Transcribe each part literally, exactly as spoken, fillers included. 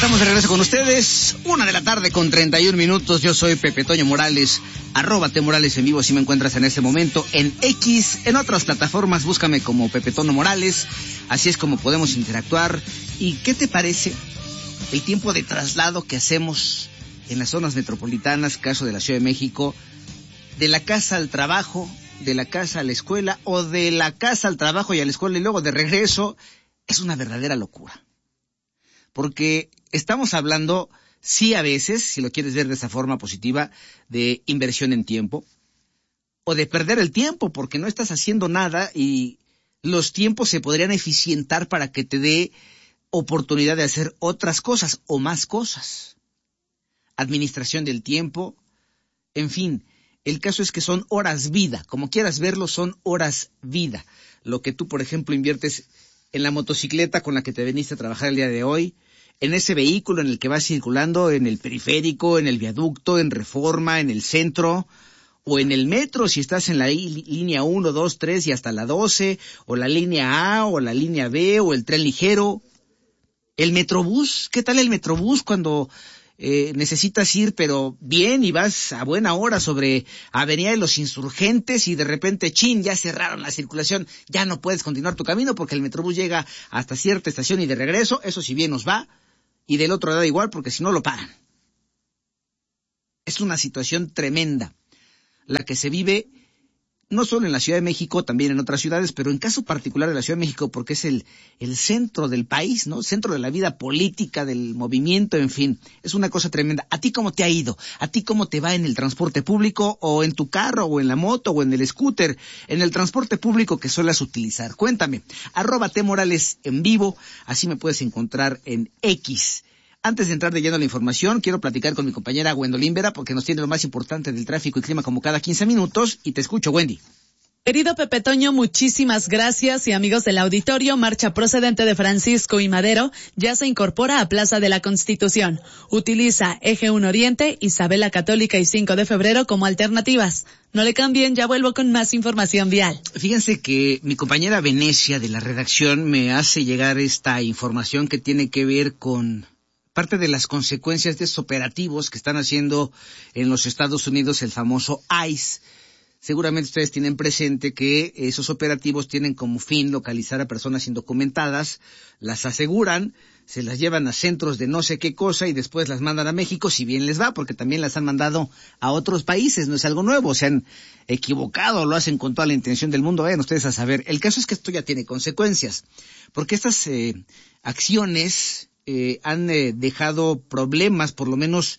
Estamos de regreso con ustedes, una de la tarde con treinta y un minutos. Yo soy Pepe Toño Morales, arroba T Morales en vivo si me encuentras en este momento en X. En otras plataformas búscame como Pepe Toño Morales, así es como podemos interactuar. ¿Y qué te parece el tiempo de traslado que hacemos en las zonas metropolitanas, caso de la Ciudad de México, de la casa al trabajo, de la casa a la escuela o de la casa al trabajo y a la escuela y luego de regreso? Es una verdadera locura. Porque estamos hablando, sí a veces, si lo quieres ver de esa forma positiva, de inversión en tiempo, o de perder el tiempo porque no estás haciendo nada y los tiempos se podrían eficientar para que te dé oportunidad de hacer otras cosas o más cosas. Administración del tiempo, en fin, el caso es que son horas vida, como quieras verlo, son horas vida. Lo que tú, por ejemplo, inviertes en la motocicleta con la que te viniste a trabajar el día de hoy, en ese vehículo en el que vas circulando en el periférico, en el viaducto, en Reforma, en el centro, o en el metro si estás en la línea uno, dos, tres y hasta la doce, o la línea A, o la línea B, o el tren ligero. El Metrobús, ¿qué tal el Metrobús cuando eh, necesitas ir pero bien y vas a buena hora sobre Avenida de los Insurgentes y de repente, chin, ya cerraron la circulación, ya no puedes continuar tu camino porque el Metrobús llega hasta cierta estación y de regreso, eso si bien nos va, y del otro lado igual porque si no lo pagan. Es una situación tremenda la que se vive no solo en la Ciudad de México, también en otras ciudades, pero en caso particular de la Ciudad de México, porque es el, el centro del país, ¿no? Centro de la vida política, del movimiento, en fin. Es una cosa tremenda. ¿A ti cómo te ha ido? ¿A ti cómo te va en el transporte público, o en tu carro, o en la moto, o en el scooter? En el transporte público que suelas utilizar. Cuéntame. Arroba T Morales en vivo, así me puedes encontrar en X. Antes de entrar de lleno a la información, quiero platicar con mi compañera Gwendolyn Vera, porque nos tiene lo más importante del tráfico y clima como cada quince minutos, y te escucho, Wendy. Querido Pepe Toño, muchísimas gracias, y amigos del auditorio, marcha procedente de Francisco y Madero ya se incorpora a Plaza de la Constitución. Utiliza Eje uno Oriente, Isabela Católica y cinco de febrero como alternativas. No le cambien, ya vuelvo con más información vial. Fíjense que mi compañera Venecia de la redacción me hace llegar esta información que tiene que ver con parte de las consecuencias de estos operativos que están haciendo en los Estados Unidos el famoso ICE. Seguramente ustedes tienen presente que esos operativos tienen como fin localizar a personas indocumentadas, las aseguran, se las llevan a centros de no sé qué cosa y después las mandan a México, si bien les va, porque también las han mandado a otros países, no es algo nuevo, se han equivocado, lo hacen con toda la intención del mundo, vayan ustedes a saber. El caso es que esto ya tiene consecuencias, porque estas eh, acciones Eh, han eh, dejado problemas, por lo menos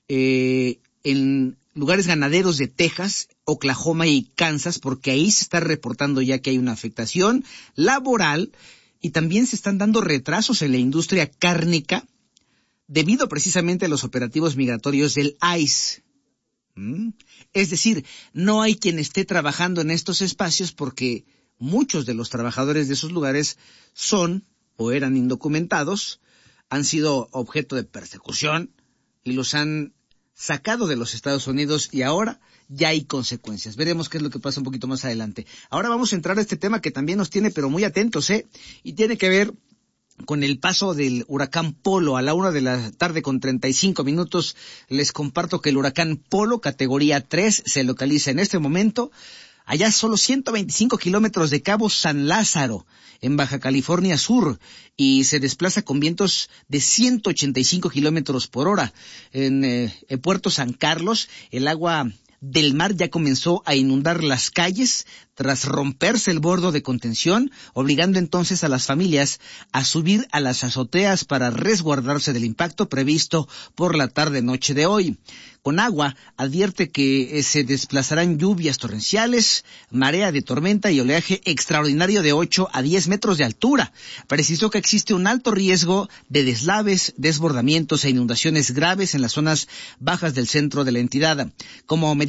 eh, en lugares ganaderos de Texas, Oklahoma y Kansas, porque ahí se está reportando ya que hay una afectación laboral y también se están dando retrasos en la industria cárnica debido precisamente a los operativos migratorios del ICE. ¿Mm? Es decir, no hay quien esté trabajando en estos espacios porque muchos de los trabajadores de esos lugares son o eran indocumentados, han sido objeto de persecución y los han sacado de los Estados Unidos y ahora ya hay consecuencias. Veremos qué es lo que pasa un poquito más adelante. Ahora vamos a entrar a este tema que también nos tiene pero muy atentos, ¿eh? Y tiene que ver con el paso del huracán Polo. A la una de la tarde con treinta y cinco minutos les comparto que el huracán Polo, categoría tres, se localiza en este momento allá solo ciento veinticinco kilómetros de Cabo San Lázaro, en Baja California Sur, y se desplaza con vientos de ciento ochenta y cinco kilómetros por hora. En, eh, en Puerto San Carlos, el agua del mar ya comenzó a inundar las calles tras romperse el bordo de contención, obligando entonces a las familias a subir a las azoteas para resguardarse del impacto previsto por la tarde-noche de hoy. Con agua, advierte que eh, se desplazarán lluvias torrenciales, marea de tormenta y oleaje extraordinario de ocho a diez metros de altura. Precisó que existe un alto riesgo de deslaves, desbordamientos e inundaciones graves en las zonas bajas del centro de la entidad. Como medida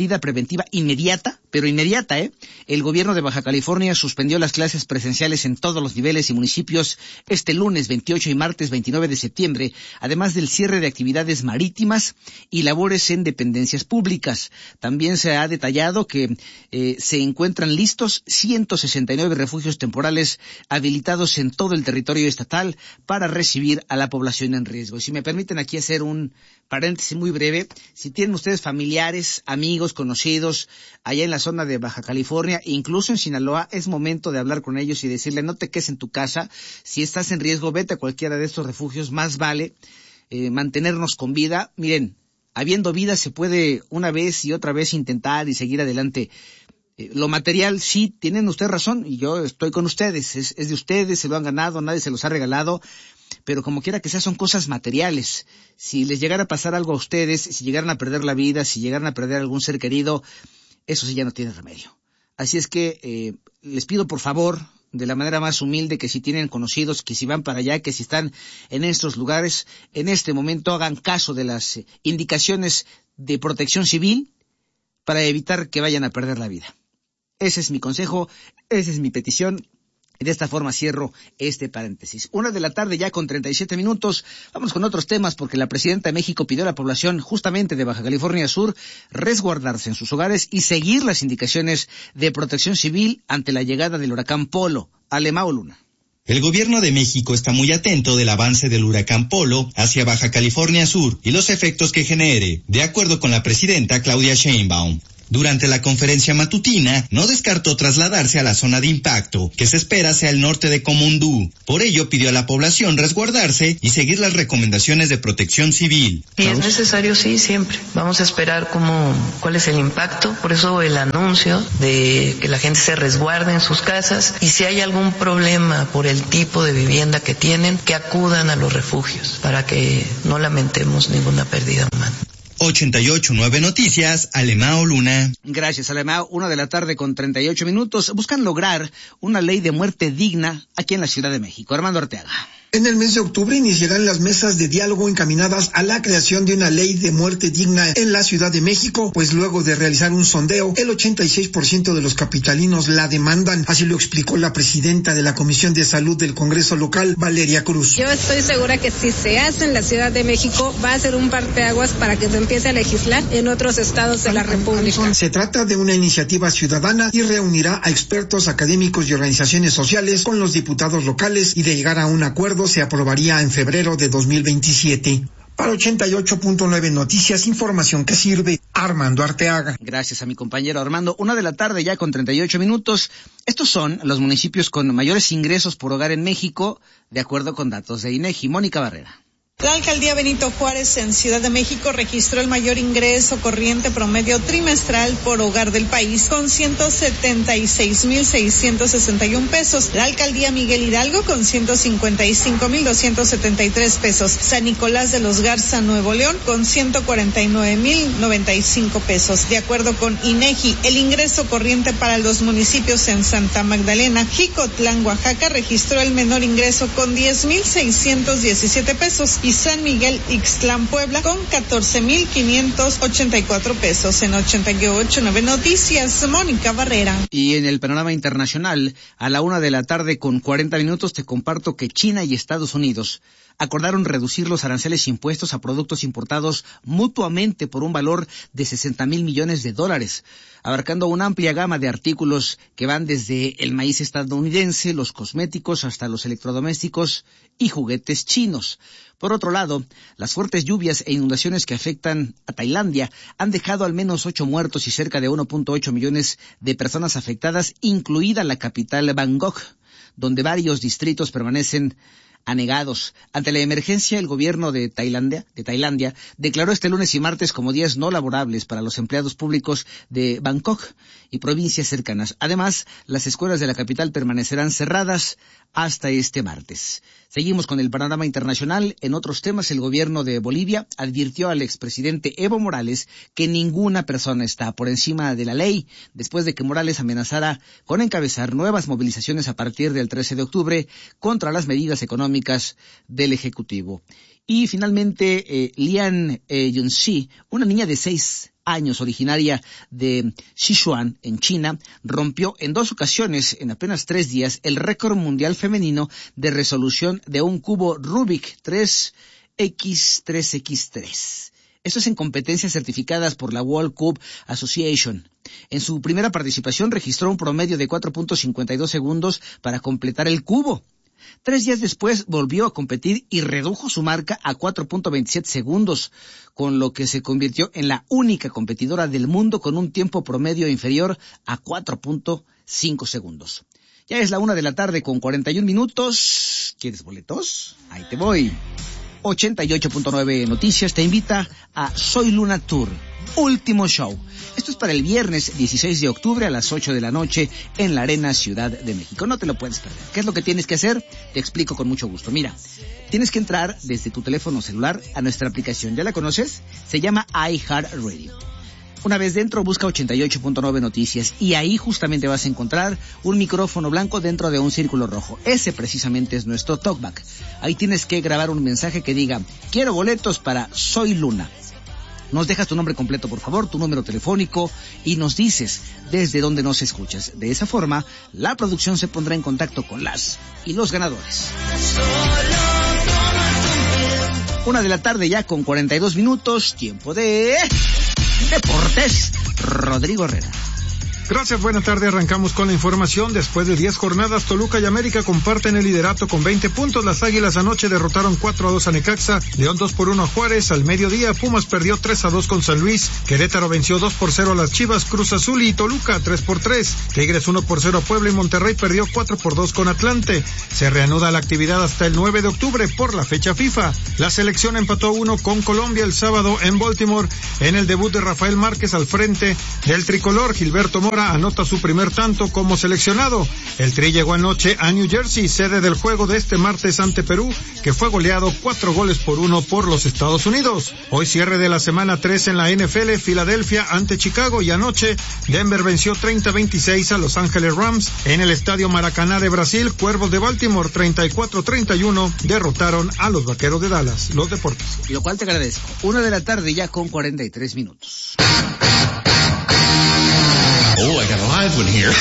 medida preventiva inmediata, pero inmediata, ¿eh? El gobierno de Baja California suspendió las clases presenciales en todos los niveles y municipios este lunes veintiocho y martes veintinueve de septiembre, además del cierre de actividades marítimas y labores en dependencias públicas. También se ha detallado que eh, se encuentran listos ciento sesenta y nueve refugios temporales habilitados en todo el territorio estatal para recibir a la población en riesgo. Y si me permiten aquí hacer un paréntesis muy breve, si tienen ustedes familiares, amigos, conocidos allá en la zona de Baja California, incluso en Sinaloa, es momento de hablar con ellos y decirle no te quedes en tu casa, si estás en riesgo vete a cualquiera de estos refugios, más vale eh, mantenernos con vida. Miren, habiendo vida se puede una vez y otra vez intentar y seguir adelante. Eh, lo material, sí, tienen ustedes razón, y yo estoy con ustedes, es, es de ustedes, se lo han ganado, nadie se los ha regalado, pero como quiera que sea, son cosas materiales. Si les llegara a pasar algo a ustedes, si llegaran a perder la vida, si llegaran a perder algún ser querido, eso sí ya no tiene remedio. Así es que eh, les pido por favor, de la manera más humilde, que si tienen conocidos, que si van para allá, que si están en estos lugares, en este momento hagan caso de las eh, indicaciones de protección civil para evitar que vayan a perder la vida. Ese es mi consejo, esa es mi petición. Y de esta forma cierro este paréntesis. Una de la tarde ya con treinta y siete minutos. Vamos con otros temas porque la presidenta de México pidió a la población justamente de Baja California Sur resguardarse en sus hogares y seguir las indicaciones de protección civil ante la llegada del huracán Polo. Alemao Luna. El gobierno de México está muy atento del avance del huracán Polo hacia Baja California Sur y los efectos que genere, de acuerdo con la presidenta Claudia Sheinbaum. Durante la conferencia matutina, no descartó trasladarse a la zona de impacto, que se espera sea el norte de Comundú. Por ello, pidió a la población resguardarse y seguir las recomendaciones de protección civil. Si es necesario, sí, siempre. Vamos a esperar cómo, cuál es el impacto. Por eso el anuncio de que la gente se resguarde en sus casas y si hay algún problema por el tipo de vivienda que tienen, que acudan a los refugios para que no lamentemos ninguna pérdida humana. ochenta y ocho punto nueve Noticias, Alemao Luna. Gracias, Alemao. Una de la tarde con treinta y ocho minutos. Buscan lograr una ley de muerte digna aquí en la Ciudad de México. Armando Arteaga. En el mes de octubre iniciarán las mesas de diálogo encaminadas a la creación de una ley de muerte digna en la Ciudad de México, pues luego de realizar un sondeo, el ochenta y seis por ciento de los capitalinos la demandan. Así lo explicó la presidenta de la Comisión de Salud del Congreso local, Valeria Cruz. Yo estoy segura que si se hace en la Ciudad de México, va a ser un parteaguas para que se empiece a legislar en otros estados de la República. Se trata de una iniciativa ciudadana y reunirá a expertos, académicos y organizaciones sociales con los diputados locales y de llegar a un acuerdo se aprobaría en febrero de dos mil veintisiete. Para ochenta y ocho punto nueve Noticias, información que sirve. Armando Arteaga. Gracias a mi compañero Armando. Una de la tarde ya con treinta y ocho minutos. Estos son los municipios con mayores ingresos por hogar en México, de acuerdo con datos de INEGI. Mónica Barrera. La alcaldía Benito Juárez en Ciudad de México registró el mayor ingreso corriente promedio trimestral por hogar del país con ciento setenta y seis mil seiscientos sesenta y uno pesos. La alcaldía Miguel Hidalgo con ciento cincuenta y cinco mil doscientos setenta y tres pesos. San Nicolás de los Garza, Nuevo León con ciento cuarenta y nueve mil noventa y cinco pesos. De acuerdo con INEGI, el ingreso corriente para los municipios en Santa Magdalena, Jicotlán, Oaxaca registró el menor ingreso con diez mil seiscientos diecisiete pesos y San Miguel Ixtlán, Puebla con catorce mil quinientos ochenta y cuatro pesos. En ochenta y ocho punto nueve Noticias, Mónica Barrera. Y en el panorama internacional, a la una de la tarde con cuarenta minutos te comparto que China y Estados Unidos acordaron reducir los aranceles impuestos a productos importados mutuamente por un valor de sesenta mil millones de dólares, abarcando una amplia gama de artículos que van desde el maíz estadounidense, los cosméticos, hasta los electrodomésticos y juguetes chinos. Por otro lado, las fuertes lluvias e inundaciones que afectan a Tailandia han dejado al menos ocho muertos y cerca de uno punto ocho millones de personas afectadas, incluida la capital Bangkok, donde varios distritos permanecen anegados. Ante la emergencia, el gobierno de Tailandia, de Tailandia declaró este lunes y martes como días no laborables para los empleados públicos de Bangkok y provincias cercanas. Además, las escuelas de la capital permanecerán cerradas hasta este martes. Seguimos con el panorama internacional. En otros temas, el gobierno de Bolivia advirtió al expresidente Evo Morales que ninguna persona está por encima de la ley, después de que Morales amenazara con encabezar nuevas movilizaciones a partir del trece de octubre contra las medidas económicas del Ejecutivo. Y finalmente, eh, Lian eh, Yun-si, una niña de seis años, originaria de Sichuan, en China, rompió en dos ocasiones, en apenas tres días, el récord mundial femenino de resolución de un cubo Rubik tres equis tres equis tres. Esto es en competencias certificadas por la World Cube Association. En su primera participación registró un promedio de cuatro punto cincuenta y dos segundos para completar el cubo. Tres días después volvió a competir y redujo su marca a cuatro punto veintisiete segundos, con lo que se convirtió en la única competidora del mundo con un tiempo promedio inferior a cuatro punto cinco segundos. Ya es la una de la tarde con cuarenta y un minutos. ¿Quieres boletos? Ahí te voy. ochenta y ocho punto nueve Noticias te invita a Soy Luna Tour, último show. Esto es para el viernes dieciséis de octubre a las ocho de la noche en la Arena Ciudad de México. No te lo puedes perder. ¿Qué es lo que tienes que hacer? Te explico con mucho gusto. Mira, tienes que entrar desde tu teléfono celular a nuestra aplicación. ¿Ya la conoces? Se llama iHeartRadio. Una vez dentro, busca ochenta y ocho punto nueve Noticias y ahí justamente vas a encontrar un micrófono blanco dentro de un círculo rojo. Ese precisamente es nuestro talkback. Ahí tienes que grabar un mensaje que diga: quiero boletos para Soy Luna. Nos dejas tu nombre completo, por favor, tu número telefónico y nos dices desde dónde nos escuchas. De esa forma, la producción se pondrá en contacto con las y los ganadores. Una de la tarde ya con cuarenta y dos minutos, tiempo de Deportes. Rodrigo Herrera. Gracias, buena tarde. Arrancamos con la información. Después de diez jornadas, Toluca y América comparten el liderato con veinte puntos. Las Águilas anoche derrotaron cuatro a dos a Necaxa, León dos por uno a Juárez. Al mediodía, Pumas perdió tres a dos con San Luis, Querétaro venció dos por cero a las Chivas, Cruz Azul y Toluca tres por tres, Tigres uno por cero a Puebla y Monterrey perdió cuatro por dos con Atlante. Se reanuda la actividad hasta el nueve de octubre por la fecha FIFA. La selección empató uno con Colombia el sábado en Baltimore en el debut de Rafael Márquez al frente del tricolor. Gilberto Mora anota su primer tanto como seleccionado. El Tri llegó anoche a New Jersey, sede del juego de este martes ante Perú, que fue goleado cuatro goles por uno por los Estados Unidos. Hoy cierre de la semana tres en la N F L, Filadelfia ante Chicago, y anoche Denver venció treinta a veintiséis a Los Ángeles Rams. En el Estadio Maracaná de Brasil, Cuervos de Baltimore treinta y cuatro a treinta y uno derrotaron a los Vaqueros de Dallas. Los deportes. Y lo cual te agradezco. Una de la tarde ya con cuarenta y tres minutos. Oh, I got a live one here.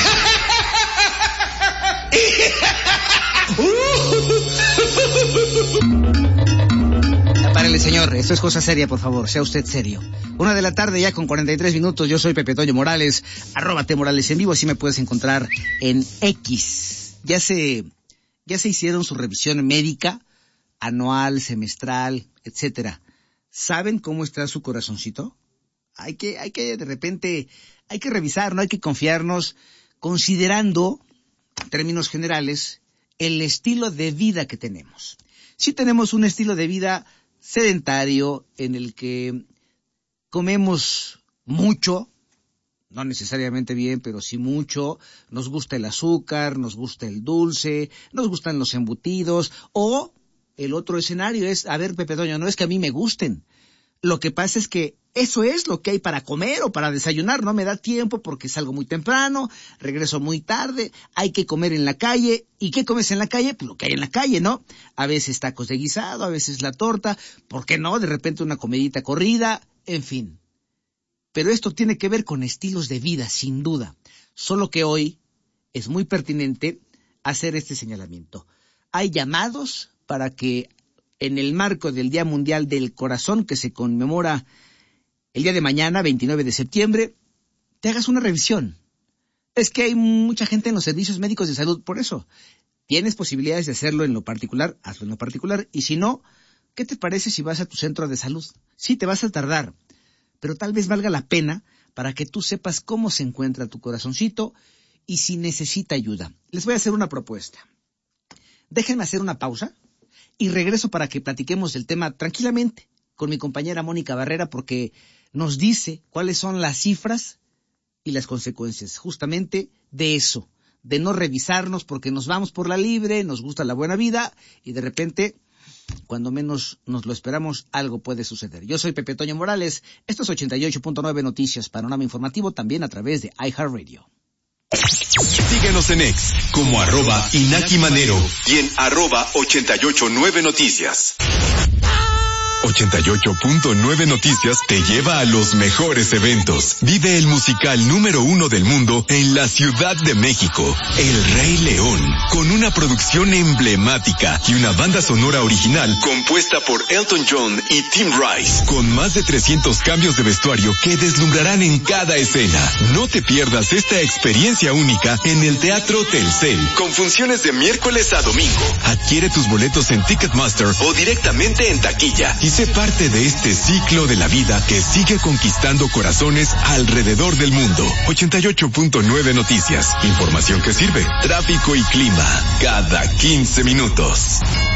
Párele, señor, esto es cosa seria, por favor, sea usted serio. Una de la tarde ya con cuarenta y tres minutos, yo soy Pepe Toño Morales, arroba T Morales en vivo, así me puedes encontrar en X. Ya se, ya se hicieron su revisión médica, anual, semestral, etcétera. ¿Saben cómo está su corazoncito? Hay que, hay que de repente, hay que revisar, no hay que confiarnos, considerando, en términos generales, el estilo de vida que tenemos. Si tenemos un estilo de vida sedentario en el que comemos mucho, no necesariamente bien, pero sí mucho, nos gusta el azúcar, nos gusta el dulce, nos gustan los embutidos, o el otro escenario es, a ver, Pepe Toño, no es que a mí me gusten, lo que pasa es que eso es lo que hay para comer o para desayunar, no me da tiempo porque salgo muy temprano, regreso muy tarde, hay que comer en la calle. ¿Y qué comes en la calle? Pues lo que hay en la calle, ¿no? A veces tacos de guisado, a veces la torta, ¿por qué no? De repente una comidita corrida, en fin. Pero esto tiene que ver con estilos de vida, sin duda. Solo que hoy es muy pertinente hacer este señalamiento. Hay llamados para que en el marco del Día Mundial del Corazón, que se conmemora el día de mañana, veintinueve de septiembre, te hagas una revisión. Es que hay mucha gente en los servicios médicos de salud, por eso. Tienes posibilidades de hacerlo en lo particular, hazlo en lo particular. Y si no, ¿qué te parece si vas a tu centro de salud? Sí, te vas a tardar, pero tal vez valga la pena para que tú sepas cómo se encuentra tu corazoncito y si necesita ayuda. Les voy a hacer una propuesta. Déjenme hacer una pausa y regreso para que platiquemos del tema tranquilamente con mi compañera Mónica Barrera, porque nos dice cuáles son las cifras y las consecuencias justamente de eso, de no revisarnos porque nos vamos por la libre, nos gusta la buena vida y de repente, cuando menos nos lo esperamos, algo puede suceder. Yo soy Pepe Toño Morales, esto es ochenta y ocho punto nueve Noticias, panorama informativo también a través de iHeartRadio. Síguenos en X como arroba Inaki Manero y en arroba ochenta y ocho nueve Noticias. ochenta y ocho punto nueve Noticias te lleva a los mejores eventos. Vive el musical número uno del mundo en la Ciudad de México, El Rey León, con una producción emblemática y una banda sonora original compuesta por Elton John y Tim Rice, con más de trescientos cambios de vestuario que deslumbrarán en cada escena. No te pierdas esta experiencia única en el Teatro Telcel, con funciones de miércoles a domingo. Adquiere tus boletos en Ticketmaster o directamente en taquilla y sé parte de este ciclo de la vida que sigue conquistando corazones alrededor del mundo. ochenta y ocho punto nueve Noticias. Información que sirve. Tráfico y clima cada quince minutos.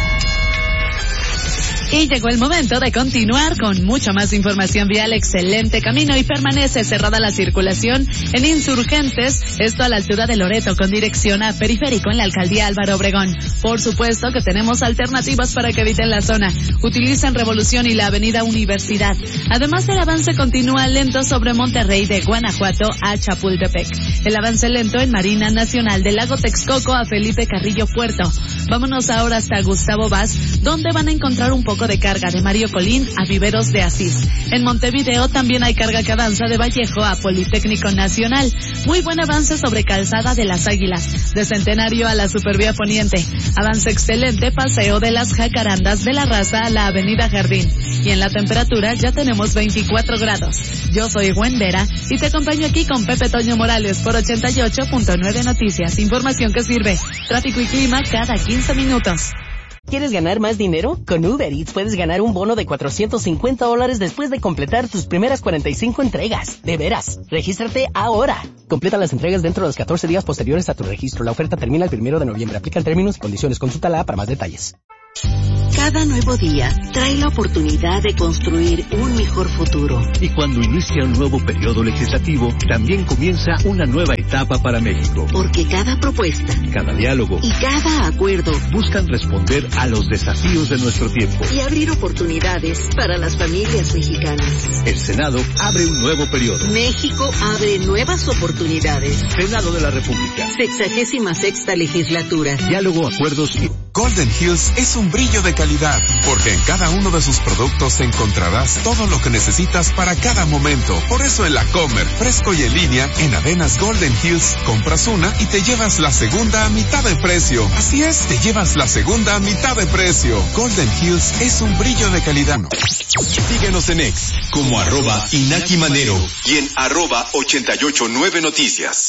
Y llegó el momento de continuar con mucha más información vial. Excelente camino y permanece cerrada la circulación en Insurgentes, esto a la altura de Loreto con dirección a Periférico en la alcaldía Álvaro Obregón. Por supuesto que tenemos alternativas para que eviten la zona. Utilizan Revolución y la avenida Universidad. Además, el avance continúa lento sobre Monterrey de Guanajuato a Chapultepec. El avance lento en Marina Nacional del Lago Texcoco a Felipe Carrillo Puerto. Vámonos ahora hasta Gustavo Vaz, donde van a encontrar un poco de carga de Mario Colín a Viveros de Asís. En Montevideo también hay carga que avanza de Vallejo a Politécnico Nacional. Muy buen avance sobre Calzada de las Águilas, de Centenario a la Supervía Poniente. Avance excelente, Paseo de las Jacarandas de la Raza a la Avenida Jardín. Y en la temperatura ya tenemos veinticuatro grados. Yo soy Wendera y te acompaño aquí con Pepe Toño Morales por ochenta y ocho punto nueve Noticias. Información que sirve. Tráfico y clima cada quince minutos. ¿Quieres ganar más dinero? Con Uber Eats puedes ganar un bono de cuatrocientos cincuenta dólares después de completar tus primeras cuarenta y cinco entregas. De veras, regístrate ahora. Completa las entregas dentro de los catorce días posteriores a tu registro. La oferta termina el primero de noviembre. Aplican términos y condiciones. Consúltala para más detalles. Cada nuevo día trae la oportunidad de construir un mejor futuro. Y cuando inicia un nuevo periodo legislativo, también comienza una nueva etapa para México. Porque cada propuesta, cada diálogo y cada acuerdo buscan responder a los desafíos de nuestro tiempo y abrir oportunidades para las familias mexicanas. El Senado abre un nuevo periodo. México abre nuevas oportunidades. Senado de la República. Sexagésima sexta legislatura. Diálogo, acuerdos y... Golden Hills es un brillo de calidad, porque en cada uno de sus productos encontrarás todo lo que necesitas para cada momento. Por eso en la Comer, fresco y en línea, en Avenas Golden Hills, compras una y te llevas la segunda a mitad de precio. Así es, te llevas la segunda a mitad de precio. Golden Hills es un brillo de calidad. Síguenos en X como arroba Inaki Manero y en arroba ochenta y ocho nueve Noticias.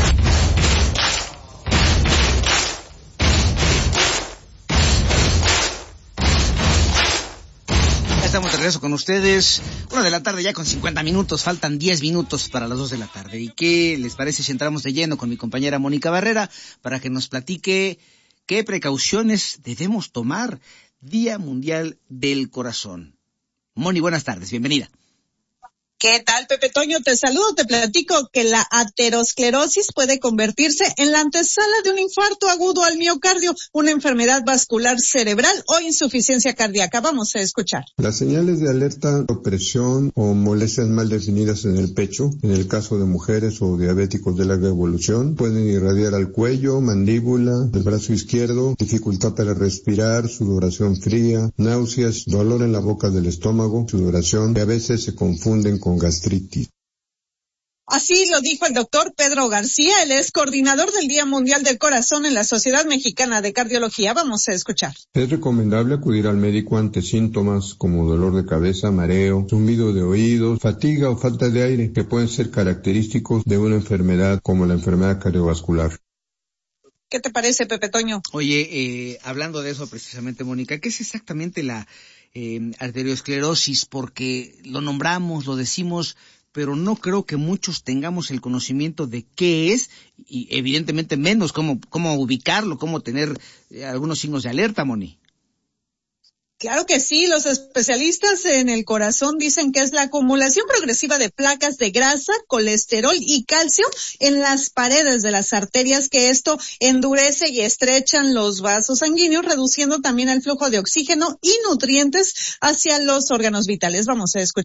Estamos de regreso con ustedes, una de la tarde ya con cincuenta minutos, faltan diez minutos para las dos de la tarde. ¿Y qué les parece si entramos de lleno con mi compañera Mónica Barrera para que nos platique qué precauciones debemos tomar? Día Mundial del Corazón. Moni, buenas tardes, bienvenida. ¿Qué tal, Pepe Toño? Te saludo, te platico que la aterosclerosis puede convertirse en la antesala de un infarto agudo al miocardio, una enfermedad vascular cerebral o insuficiencia cardíaca. Vamos a escuchar. Las señales de alerta, opresión o molestias mal definidas en el pecho, en el caso de mujeres o diabéticos de larga evolución, pueden irradiar al cuello, mandíbula, el brazo izquierdo, dificultad para respirar, sudoración fría, náuseas, dolor en la boca del estómago, sudoración, que a veces se confunden con gastritis. Así lo dijo el doctor Pedro García, él es coordinador del Día Mundial del Corazón en la Sociedad Mexicana de Cardiología. Vamos a escuchar. Es recomendable acudir al médico ante síntomas como dolor de cabeza, mareo, zumbido de oídos, fatiga o falta de aire, que pueden ser característicos de una enfermedad como la enfermedad cardiovascular. ¿Qué te parece, Pepe Toño? Oye, eh, hablando de eso precisamente, Mónica, ¿qué es exactamente la eh, arteriosclerosis? Porque lo nombramos, lo decimos, pero no creo que muchos tengamos el conocimiento de qué es y evidentemente menos cómo, cómo ubicarlo, cómo tener eh, algunos signos de alerta, Moni. Claro que sí, los especialistas en el corazón dicen que es la acumulación progresiva de placas de grasa, colesterol y calcio en las paredes de las arterias, que esto endurece y estrechan los vasos sanguíneos, reduciendo también el flujo de oxígeno y nutrientes hacia los órganos vitales. Vamos a escuchar.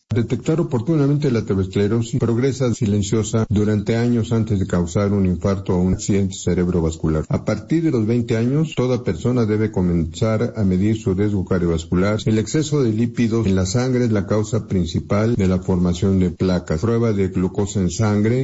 Detectar oportunamente la aterosclerosis progresa silenciosa durante años antes de causar un infarto o un accidente cerebrovascular. A partir de los veinte años, toda persona debe comenzar a medir su riesgo cardiovascular. El exceso de lípidos en la sangre es la causa principal de la formación de placas. Prueba de glucosa en sangre.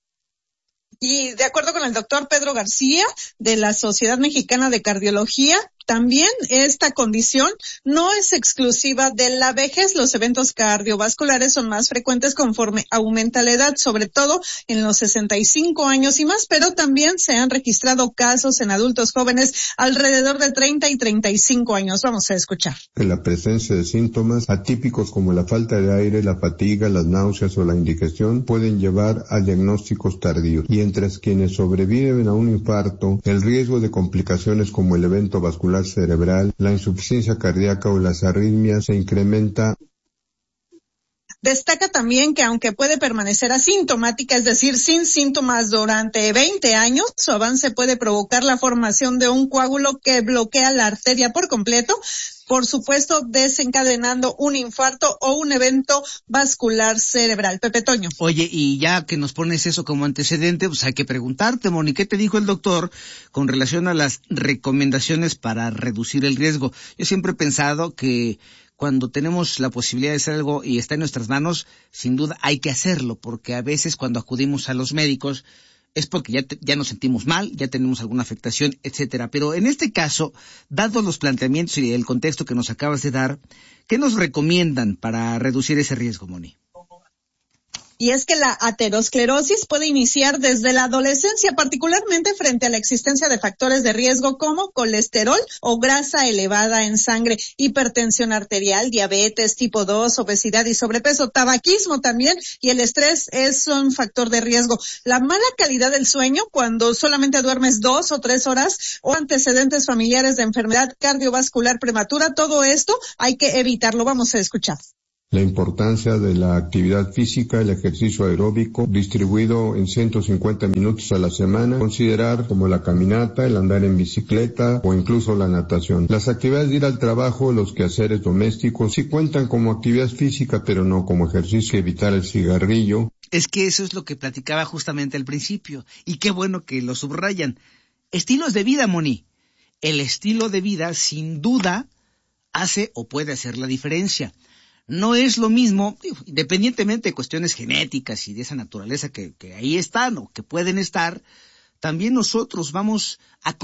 Y de acuerdo con el doctor Pedro García, de la Sociedad Mexicana de Cardiología, también esta condición no es exclusiva de la vejez. Los eventos cardiovasculares son más frecuentes conforme aumenta la edad, sobre todo en los sesenta y cinco años y más, pero también se han registrado casos en adultos jóvenes alrededor de treinta y treinta y cinco años. Vamos a escuchar. La presencia de síntomas atípicos como la falta de aire, la fatiga, las náuseas o la indigestión pueden llevar a diagnósticos tardíos. Mientras quienes sobreviven a un infarto, el riesgo de complicaciones como el evento vascular cerebral, la insuficiencia cardíaca o las arritmias se incrementa. Destaca también que aunque puede permanecer asintomática, es decir, sin síntomas durante veinte años, su avance puede provocar la formación de un coágulo que bloquea la arteria por completo, por supuesto desencadenando un infarto o un evento vascular cerebral. Pepe Toño. Oye, y ya que nos pones eso como antecedente, pues hay que preguntarte, Moni, ¿qué te dijo el doctor con relación a las recomendaciones para reducir el riesgo? Yo siempre he pensado que cuando tenemos la posibilidad de hacer algo y está en nuestras manos, sin duda hay que hacerlo, porque a veces cuando acudimos a los médicos es porque ya, te, ya nos sentimos mal, ya tenemos alguna afectación, etcétera. Pero en este caso, dados los planteamientos y el contexto que nos acabas de dar, ¿qué nos recomiendan para reducir ese riesgo, Moni? Y es que la aterosclerosis puede iniciar desde la adolescencia, particularmente frente a la existencia de factores de riesgo como colesterol o grasa elevada en sangre, hipertensión arterial, diabetes tipo dos, obesidad y sobrepeso, tabaquismo también, y el estrés es un factor de riesgo. La mala calidad del sueño, cuando solamente duermes dos o tres horas, o antecedentes familiares de enfermedad cardiovascular prematura, todo esto hay que evitarlo. Vamos a escuchar. La importancia de la actividad física, el ejercicio aeróbico, distribuido en ciento cincuenta minutos a la semana, considerar como la caminata, el andar en bicicleta o incluso la natación. Las actividades de ir al trabajo, los quehaceres domésticos, sí cuentan como actividad física, pero no como ejercicio. Evitar el cigarrillo. Es que eso es lo que platicaba justamente al principio, y qué bueno que lo subrayan. Estilos de vida, Moni. El estilo de vida, sin duda, hace o puede hacer la diferencia. No es lo mismo, independientemente de cuestiones genéticas y de esa naturaleza que, que ahí están o que pueden estar, también nosotros vamos a